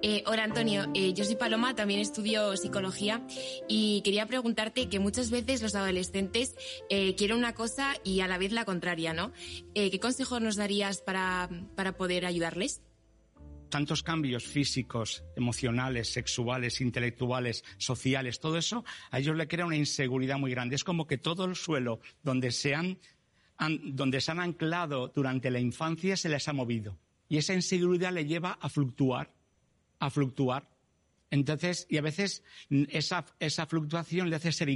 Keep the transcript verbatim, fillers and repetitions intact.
Eh, hola Antonio, eh, yo soy Paloma, también estudio psicología y quería preguntarte que muchas veces los adolescentes eh, quieren una cosa y a la vez la contraria, ¿no? Eh, ¿Qué consejos nos darías para, para poder ayudarles? Tantos cambios físicos, emocionales, sexuales, intelectuales, sociales, todo eso, a ellos le crea una inseguridad muy grande. Es como que todo el suelo donde se han, han, donde se han anclado durante la infancia se les ha movido. Y esa inseguridad le lleva a fluctuar, a fluctuar. Entonces, y a veces esa, esa fluctuación le hace ser